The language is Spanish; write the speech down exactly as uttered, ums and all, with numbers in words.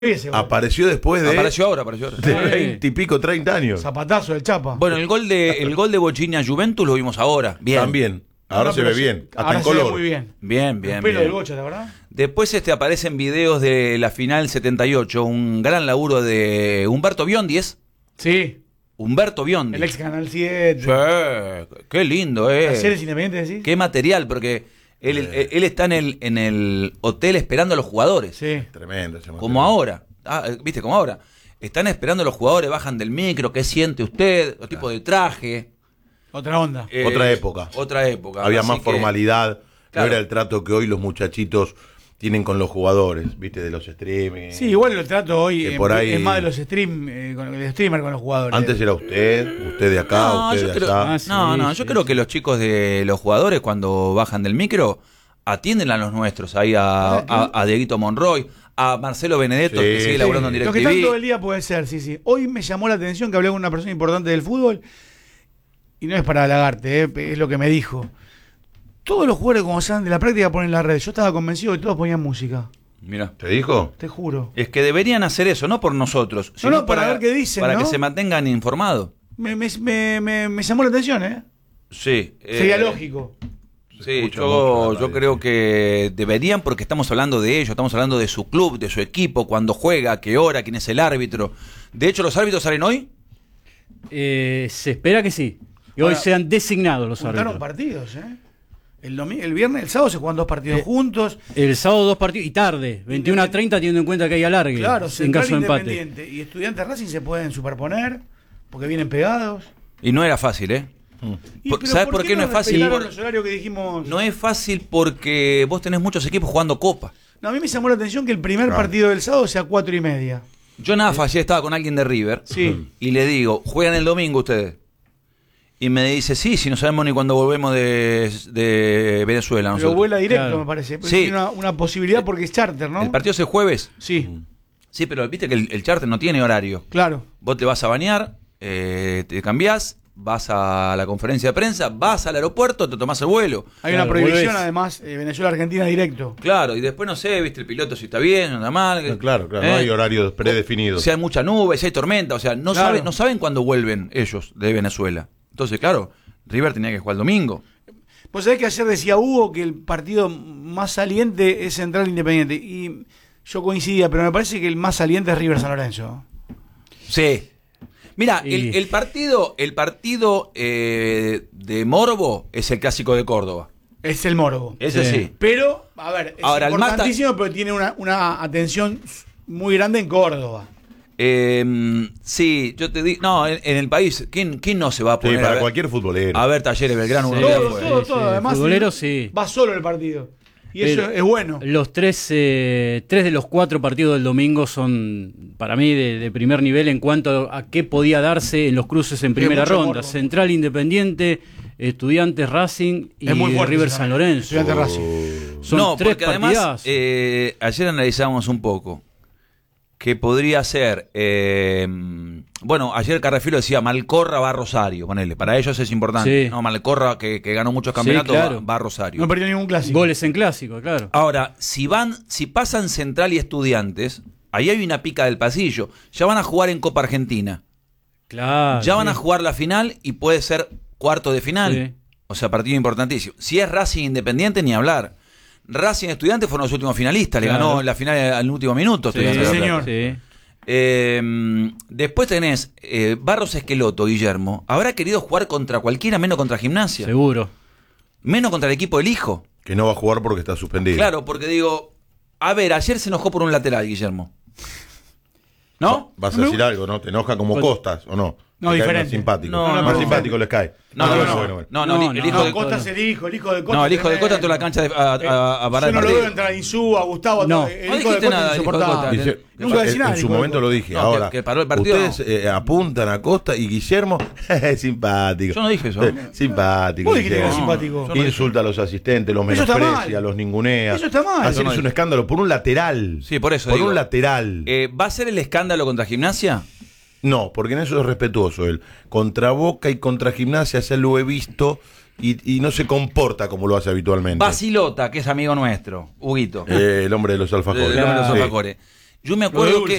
Ese, Apareció después de... Apareció ahora, apareció ahora. De veinte y pico, treinta años. Zapatazo del Chapa. Bueno, el gol de el gol de Bochini a Juventus lo vimos ahora. Bien. También. Ahora No, se pero ve bien. Hasta ahora en se color. ve muy bien. Bien, bien, El pelo bien. del Bocha, ¿la verdad? Después este aparecen videos de la final setenta y ocho, un gran laburo de Humberto Biondi, ¿es? Sí. Humberto Biondi. El ex Canal siete. Sí, qué lindo, eh. Las series independientes, ¿sí? Qué material, porque él, él, él está en el, en el hotel esperando a los jugadores. Sí. Tremendo. ese Como material. ahora. Ah, ¿viste? Como ahora. Están esperando a los jugadores, bajan del micro, ¿qué siente usted? Los tipos de traje. Otra onda. Eh, Otra época. Otra época. Había Así más que- formalidad. Claro. No era el trato que hoy los muchachitos tienen con los jugadores, ¿viste? De los streaming. Sí, igual el trato hoy Que eh, por ahí- es más de los stream, eh, con el streamer con los jugadores. Antes era usted, usted de acá, No, usted yo de creo, allá. Ah, sí, no, no, yo sí, creo sí. que los chicos de los jugadores cuando bajan del micro atienden a los nuestros, ahí a, Ah, a, a Dieguito Monroy, a Marcelo Benedetto, Sí, que sigue sí. laburando en Los que están todo el DirecTV. día puede ser, sí, sí. Hoy me llamó la atención que hablé con una persona importante del fútbol y no es para halagarte, eh, es lo que me dijo. Todos los jugadores cuando salen de la práctica ponen la red. Yo estaba convencido que todos ponían música. Mira. ¿Te dijo? Te juro. Es que deberían hacer eso, no por nosotros, sino no, para ver qué dicen, para ¿no? que se mantengan informados. Me, me, me, me, me llamó la atención, ¿eh? Sí. Sería eh, lógico. Sí, escucha yo, mucho la yo radio. creo que deberían, porque estamos hablando de ellos, estamos hablando de su club, de su equipo, cuándo juega, qué hora, quién es el árbitro. De hecho, ¿los árbitros salen hoy? Eh, se espera que sí. Y hoy Ahora, sean designados los Juntaron árbitros. partidos, ¿eh? El, domi- el viernes, el sábado se juegan dos partidos Eh, juntos. El sábado dos partidos y tarde, veintiuno a treinta, teniendo en cuenta que hay alargue Claro, en Central caso de empate. Independiente y Estudiantes Racing se pueden superponer porque vienen pegados. Y no era fácil, ¿eh? Y, Por- pero ¿sabes por qué no es fácil? respetaron Por- los horarios que dijimos? No es fácil porque vos tenés muchos equipos jugando Copa. No, a mí me llamó la atención que el primer Claro. partido del sábado sea cuatro y media. Yo nada, ayer estaba con alguien de River Sí. y le digo, ¿juegan el domingo ustedes? Y me dice, sí, si no sabemos ni cuándo volvemos de, de Venezuela. Pero nosotros. vuela directo, Claro. me parece. Sí. Tiene una, una posibilidad porque es charter, ¿no? ¿El partido es el jueves? Sí, Sí, pero viste que el, el charter no tiene horario. claro. Vos te vas a bañar, eh, te cambiás, vas a la conferencia de prensa, vas al aeropuerto, te tomás el vuelo. Hay Claro, una prohibición, volvés. además, eh, Venezuela-Argentina directo. Claro, y después no sé, viste el piloto si está bien o está mal. No, claro, claro, ¿eh? no hay horarios predefinidos. Si hay mucha nube, si hay tormenta, o sea, no, Claro. saben, no saben cuándo vuelven ellos de Venezuela. Entonces, claro, River tenía que jugar el domingo. Vos sabés que ayer decía Hugo que el partido más saliente es Central Independiente. Y yo coincidía, pero me parece que el más saliente es River San Lorenzo. Sí. Mira, Y- el, el partido, el partido eh, de Morbo es el clásico de Córdoba. Es el morbo. Ese sí. Sí. Pero, a ver, es Ahora, el Mata- importantísimo, pero tiene una, una atención muy grande en Córdoba. Eh, sí, yo te digo, no, en, en el país, ¿quién, ¿quién no se va a Sí, poner a para ver, cualquier futbolero. a ver Talleres Belgrano? Sí. Uno día Todo, fue. todo, Sí, todo. sí. Además, Futbolero, el- sí. va solo el partido. Y eso Pero es bueno. Los tres, eh, tres de los cuatro partidos del domingo son, para mí, de, de primer nivel en cuanto a qué podía darse en los cruces en primera mucho ronda. morbo. Central Independiente, Estudiantes Racing y Es muy fuerte River ese San también. Lorenzo. Estudiantes Racing. Son no, tres porque además, partidazos. eh, ayer analizamos un poco que podría ser, eh, bueno, ayer Carrefiero decía Malcorra va a Rosario, ponele, para ellos es importante, Sí. ¿no? Malcorra que, que ganó muchos campeonatos claro. va, va a Rosario. No perdió ningún clásico. Goles en clásico, claro. Ahora, si van, si pasan Central y Estudiantes, ahí hay una pica del pasillo, ya van a jugar en Copa Argentina, Claro. ya van a sí. jugar la final y puede ser cuarto de final. Sí. O sea, partido importantísimo. Si es Racing Independiente, ni hablar. Racing Estudiantes fueron los últimos finalistas. Le Claro. ganó en la final al último minuto. Sí, Estudiantes de La Plata. señor. sí. Eh, después tenés eh, Barros Esqueloto, Guillermo. Habrá querido jugar contra cualquiera, menos contra Gimnasia. Seguro. Menos contra el equipo del hijo. Que no va a jugar porque está suspendido. Claro, porque digo, a ver, ayer se enojó por un lateral, Guillermo. ¿No? Vas a No me decir algo, ¿no? ¿Te enoja como Bueno. Costas o no? No, Te cae diferente. Más simpático. No, más no, simpático les cae. No, Ah, no, bueno, no, bueno, bueno. no, no, No, el no. hijo No, de Costa es el hijo, el hijo de Costa. No, el hijo de Costa entró a la tremendo. cancha de- a, a- a parar Yo no el lo veo partido. entrar a Insúa, a Gustavo, a No. todo. El No hijo de dijiste Costa nada es del hijo de insoportable. Costa. Dice, Nunca decís en, nada, en su hijo de momento Costa. lo dije. No, Ahora, que- que paró el partido, ustedes eh, apuntan a Costa y Guillermo es simpático. Yo no dije eso. Eh, simpático. Vos dijiste que era Guillermo. simpático. yo no Insulta a los asistentes, los Eso está menosprecia, mal. los ningunea. Eso está mal. Hacerles Eso no un dije. escándalo por un lateral. Sí, por eso Por digo. un lateral. Eh, ¿Va a ser el escándalo contra Gimnasia? No, porque en eso es respetuoso él. Contra Boca y contra Gimnasia ya lo he visto y, y no se comporta como lo hace habitualmente. Basilota, que es amigo nuestro, Huguito. Eh, el hombre de los alfajores. El hombre de los Sí. alfajores. Yo me Lo de acuerdo Dulce.